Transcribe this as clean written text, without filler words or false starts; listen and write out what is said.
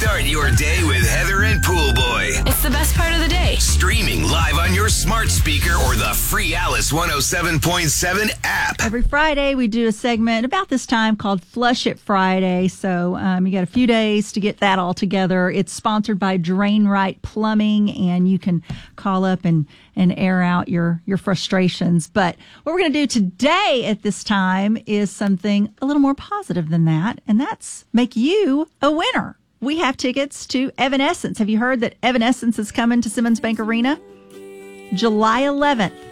Start your day with Heather and Pool Boy. It's the best part of the day. Streaming live on your smart speaker or the free Alice 107.7 app. Every Friday, we do a segment about this time called Flush It Friday. So you got a few days to get that all together. It's sponsored by Drain Right Plumbing, and you can call up and air out your frustrations. But what we're going to do today at this time is something a little more positive than that, and that's make you a winner. We have tickets to Evanescence. Have you heard that Evanescence is coming to Simmons Bank Arena? July 11th.